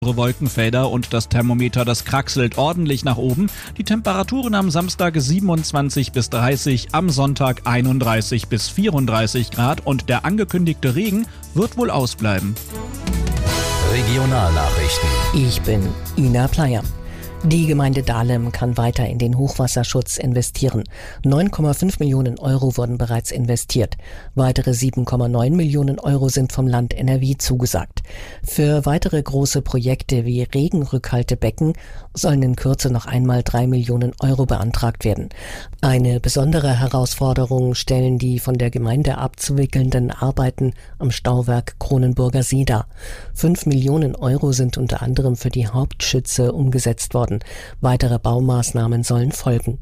Wolkenfelder und das Thermometer, das kraxelt ordentlich nach oben. Die Temperaturen am Samstag 27 bis 30, am Sonntag 31 bis 34 Grad und der angekündigte Regen wird wohl ausbleiben. Regionalnachrichten. Ich bin Ina Pleyer. Die Gemeinde Dahlem kann weiter in den Hochwasserschutz investieren. 9,5 Millionen Euro wurden bereits investiert. Weitere 7,9 Millionen Euro sind vom Land NRW zugesagt. Für weitere große Projekte wie Regenrückhaltebecken sollen in Kürze noch einmal 3 Millionen Euro beantragt werden. Eine besondere Herausforderung stellen die von der Gemeinde abzuwickelnden Arbeiten am Stauwerk Kronenburger See dar. 5 Millionen Euro sind unter anderem für die Hauptschütze umgesetzt worden. Weitere Baumaßnahmen sollen folgen.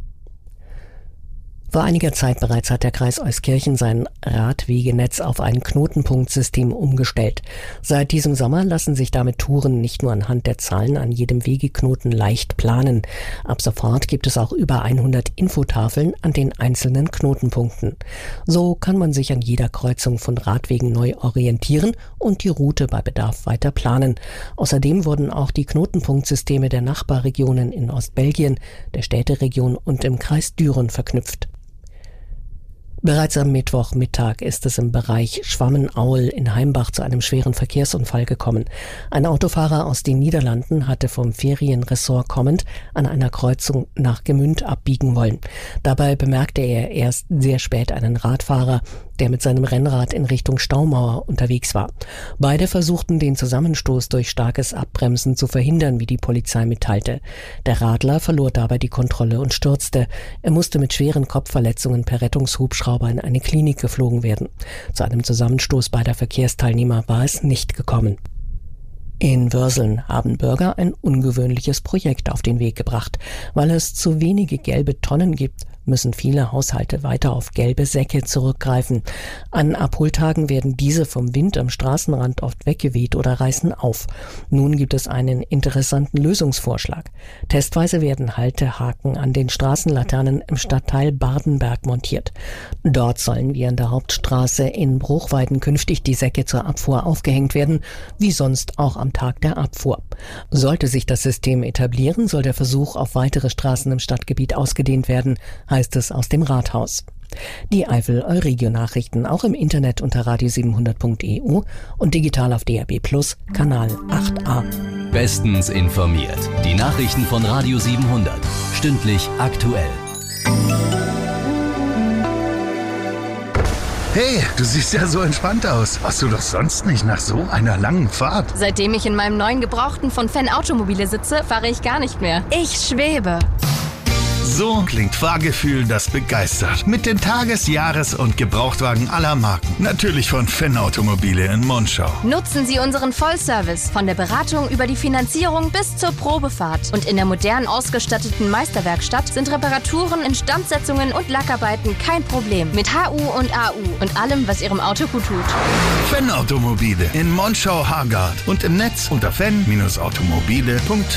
Vor einiger Zeit bereits hat der Kreis Euskirchen sein Radwegenetz auf ein Knotenpunktsystem umgestellt. Seit diesem Sommer lassen sich damit Touren nicht nur anhand der Zahlen an jedem Wegeknoten leicht planen. Ab sofort gibt es auch über 100 Infotafeln an den einzelnen Knotenpunkten. So kann man sich an jeder Kreuzung von Radwegen neu orientieren und die Route bei Bedarf weiter planen. Außerdem wurden auch die Knotenpunktsysteme der Nachbarregionen in Ostbelgien, der Städteregion und im Kreis Düren verknüpft. Bereits am Mittwochmittag ist es im Bereich Schwammenaul in Heimbach zu einem schweren Verkehrsunfall gekommen. Ein Autofahrer aus den Niederlanden hatte vom Ferienressort kommend an einer Kreuzung nach Gemünd abbiegen wollen. Dabei bemerkte er erst sehr spät einen Radfahrer, der mit seinem Rennrad in Richtung Staumauer unterwegs war. Beide versuchten, den Zusammenstoß durch starkes Abbremsen zu verhindern, wie die Polizei mitteilte. Der Radler verlor dabei die Kontrolle und stürzte. Er musste mit schweren Kopfverletzungen per Rettungshubschrauber in eine Klinik geflogen werden. Zu einem Zusammenstoß beider Verkehrsteilnehmer war es nicht gekommen. In Würseln haben Bürger ein ungewöhnliches Projekt auf den Weg gebracht. Weil es zu wenige gelbe Tonnen gibt, müssen viele Haushalte weiter auf gelbe Säcke zurückgreifen. An Abholtagen werden diese vom Wind am Straßenrand oft weggeweht oder reißen auf. Nun gibt es einen interessanten Lösungsvorschlag. Testweise werden Haltehaken an den Straßenlaternen im Stadtteil Bardenberg montiert. Dort sollen wie an der Hauptstraße in Bruchweiden künftig die Säcke zur Abfuhr aufgehängt werden, wie sonst auch am Tag der Abfuhr. Sollte sich das System etablieren, soll der Versuch auf weitere Straßen im Stadtgebiet ausgedehnt werden, heißt es aus dem Rathaus. Die Eifel-Euregio-Nachrichten auch im Internet unter radio700.eu und digital auf DAB+ Kanal 8a. Bestens informiert. Die Nachrichten von Radio 700. Stündlich aktuell. Hey, du siehst ja so entspannt aus. Hast du doch sonst nicht nach so einer langen Fahrt? Seitdem ich in meinem neuen Gebrauchten von Fenn Automobile sitze, fahre ich gar nicht mehr. Ich schwebe. So klingt Fahrgefühl, das begeistert. Mit den Tages-, Jahres- und Gebrauchtwagen aller Marken. Natürlich von Fenn Automobile in Monschau. Nutzen Sie unseren Vollservice von der Beratung über die Finanzierung bis zur Probefahrt. Und in der modern ausgestatteten Meisterwerkstatt sind Reparaturen, Instandsetzungen und Lackarbeiten kein Problem. Mit HU und AU und allem, was Ihrem Auto gut tut. Fenn Automobile in Monschau-Hargard und im Netz unter fenn-automobile.de.